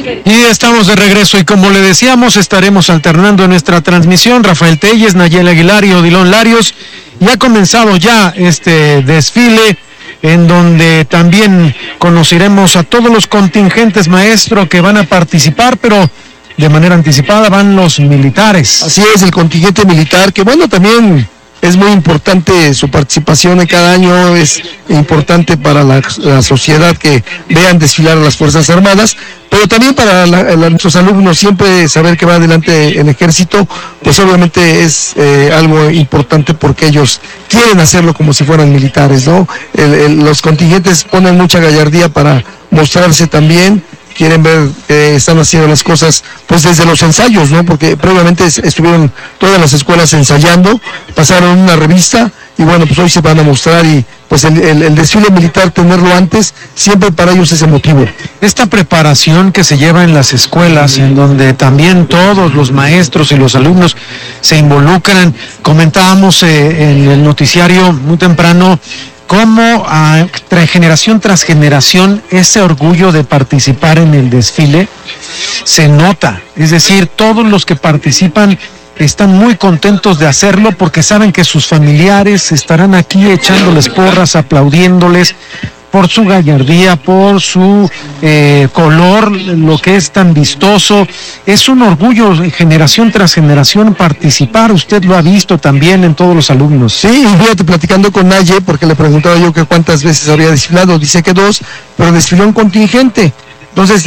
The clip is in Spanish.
Y estamos de regreso y como le decíamos, estaremos alternando en nuestra transmisión Rafael Telles, Nayeli Aguilar y Odilon Larios. Y ha comenzado ya este desfile en donde también conoceremos a todos los contingentes, maestro, que van a participar, pero de manera anticipada van los militares. Así es, el contingente militar, que bueno, también es muy importante su participación en cada año, es importante para la sociedad que vean desfilar a las Fuerzas Armadas, pero también para nuestros alumnos, siempre saber que va adelante el ejército, pues obviamente es algo importante porque ellos quieren hacerlo como si fueran militares, ¿no? Los contingentes ponen mucha gallardía para mostrarse también, quieren ver que están haciendo las cosas pues desde los ensayos, ¿no? Porque previamente estuvieron todas las escuelas ensayando, pasaron una revista y bueno, pues hoy se van a mostrar y pues el desfile militar, tenerlo antes, siempre para ellos es emotivo. Esta preparación que se lleva en las escuelas, en donde también todos los maestros y los alumnos se involucran, comentábamos en el noticiario muy temprano, cómo generación tras generación ese orgullo de participar en el desfile se nota, es decir, todos los que participan están muy contentos de hacerlo porque saben que sus familiares estarán aquí echándoles porras, aplaudiéndoles por su gallardía, por su color, lo que es tan vistoso. Es un orgullo generación tras generación participar, usted lo ha visto también en todos los alumnos. Sí, y fíjate, platicando con Naye, porque le preguntaba yo que cuántas veces había desfilado, dice que 2, pero desfiló un contingente. Entonces